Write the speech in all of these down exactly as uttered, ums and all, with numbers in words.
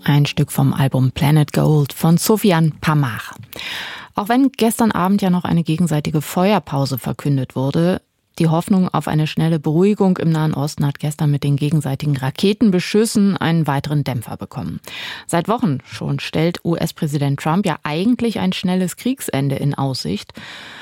Ein Stück vom Album Planet Gold von Sofiane Pamar. Auch wenn gestern Abend ja noch eine gegenseitige Feuerpause verkündet wurde, die Hoffnung auf eine schnelle Beruhigung im Nahen Osten hat gestern mit den gegenseitigen Raketenbeschüssen einen weiteren Dämpfer bekommen. Seit Wochen schon stellt U S-Präsident Trump ja eigentlich ein schnelles Kriegsende in Aussicht.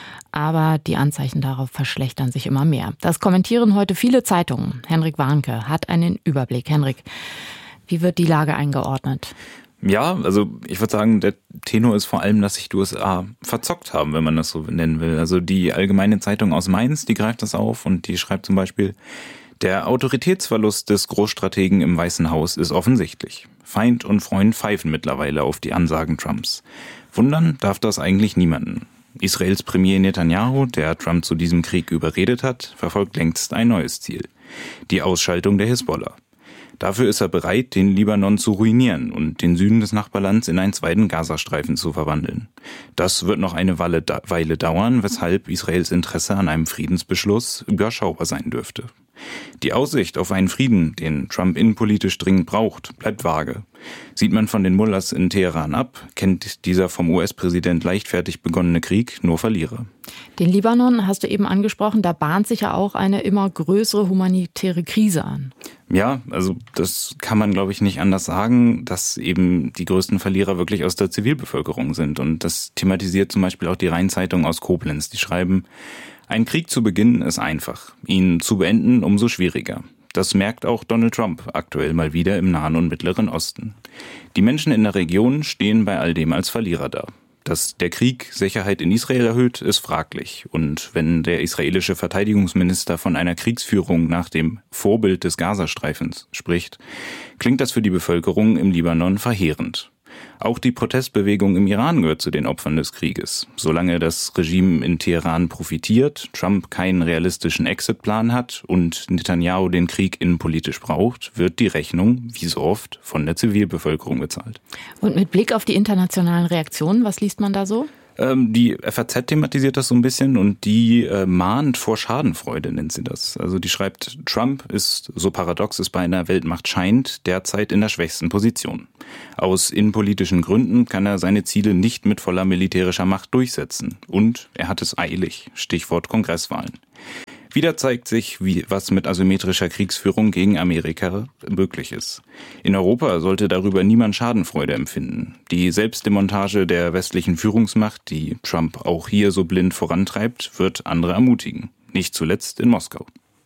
Aber die Anzeichen darauf verschlechtern sich immer mehr. Das kommentieren heute viele Zeitungen. Henrik Warnke hat einen Überblick. Henrik, wie wird die Lage eingeordnet? Ja, also ich würde sagen, der Tenor ist vor allem, dass sich die U S A verzockt haben, wenn man das so nennen will. Also die Allgemeine Zeitung aus Mainz, die greift das auf und die schreibt zum Beispiel: Der Autoritätsverlust des Großstrategen im Weißen Haus ist offensichtlich. Feind und Freund pfeifen mittlerweile auf die Ansagen Trumps. Wundern darf das eigentlich niemanden. Israels Premier Netanyahu, der Trump zu diesem Krieg überredet hat, verfolgt längst ein neues Ziel: die Ausschaltung der Hisbollah. Dafür ist er bereit, den Libanon zu ruinieren und den Süden des Nachbarlands in einen zweiten Gazastreifen zu verwandeln. Das wird noch eine Weile dauern, weshalb Israels Interesse an einem Friedensbeschluss überschaubar sein dürfte. Die Aussicht auf einen Frieden, den Trump innenpolitisch dringend braucht, bleibt vage. Sieht man von den Mullahs in Teheran ab, kennt dieser vom U S-Präsident leichtfertig begonnene Krieg nur Verlierer. Den Libanon hast du eben angesprochen, da bahnt sich ja auch eine immer größere humanitäre Krise an. Ja, also das kann man, glaube ich, nicht anders sagen, dass eben die größten Verlierer wirklich aus der Zivilbevölkerung sind. Und das thematisiert zum Beispiel auch die Rheinzeitung aus Koblenz. Die schreiben: Ein Krieg zu beginnen ist einfach, ihn zu beenden umso schwieriger. Das merkt auch Donald Trump aktuell mal wieder im Nahen und Mittleren Osten. Die Menschen in der Region stehen bei all dem als Verlierer da. Dass der Krieg Sicherheit in Israel erhöht, ist fraglich. Und wenn der israelische Verteidigungsminister von einer Kriegsführung nach dem Vorbild des Gazastreifens spricht, klingt das für die Bevölkerung im Libanon verheerend. Auch die Protestbewegung im Iran gehört zu den Opfern des Krieges. Solange das Regime in Teheran profitiert, Trump keinen realistischen Exitplan hat und Netanyahu den Krieg innenpolitisch braucht, wird die Rechnung, wie so oft, von der Zivilbevölkerung bezahlt. Und mit Blick auf die internationalen Reaktionen, was liest man da so? Die F A Z thematisiert das so ein bisschen und die äh, mahnt vor Schadenfreude, nennt sie das. Also die schreibt: Trump ist, so paradox es bei einer Weltmacht scheint, derzeit in der schwächsten Position. Aus innenpolitischen Gründen kann er seine Ziele nicht mit voller militärischer Macht durchsetzen. Und er hat es eilig. Stichwort Kongresswahlen. Wieder zeigt sich, wie, was mit asymmetrischer Kriegsführung gegen Amerika möglich ist. In Europa sollte darüber niemand Schadenfreude empfinden. Die Selbstdemontage der westlichen Führungsmacht, die Trump auch hier so blind vorantreibt, wird andere ermutigen. Nicht zuletzt in Moskau.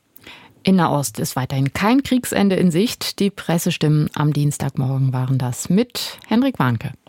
In Nahost ist weiterhin kein Kriegsende in Sicht. Die Pressestimmen am Dienstagmorgen waren das mit Henrik Warnke.